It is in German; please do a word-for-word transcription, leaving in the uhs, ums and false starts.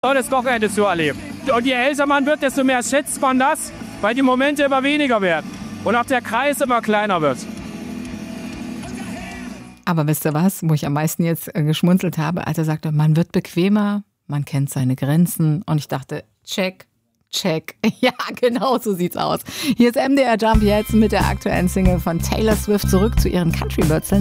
tolles Wochenende zu erleben. Und je älter man wird, desto mehr schätzt man das, weil die Momente immer weniger werden und auch der Kreis immer kleiner wird. Aber wisst ihr was, wo ich am meisten jetzt äh, geschmunzelt habe, als er sagte, man wird bequemer, man kennt seine Grenzen. Und ich dachte, check, check. Ja, genau so sieht's aus. Hier ist M D R Jump jetzt mit der aktuellen Single von Taylor Swift zurück zu ihren Country-Wurzeln.